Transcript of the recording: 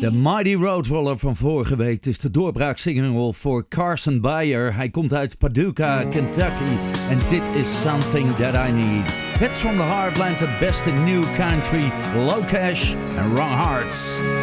De Mighty Roadrunner van vorige week is de doorbraaksingle voor Carson Beyer. Hij komt uit Paducah, Kentucky. En dit is Something That I Need. Hits from the Heartland, the best in new country, Low Cash en Wrong Hearts.